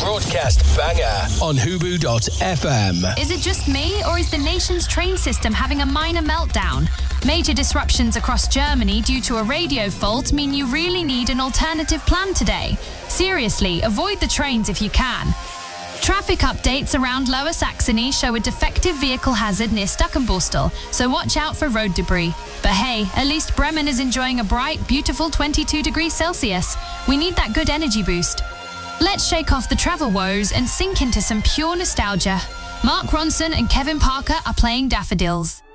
broadcast banger on Hubu.fm. Is it just me, or is the nation's train system having a minor meltdown? Major disruptions across Germany due to a radio fault mean you really need an alternative plan today. Seriously, avoid the trains if you can. Traffic updates around Lower Saxony show a defective vehicle hazard near Stuckenborstel, so watch out for road debris. But hey, at least Bremen is enjoying a bright, beautiful 22 degrees Celsius. We need that good energy boost. Let's shake off the travel woes and sink into some pure nostalgia. Mark Ronson and Kevin Parker are playing Daffodils.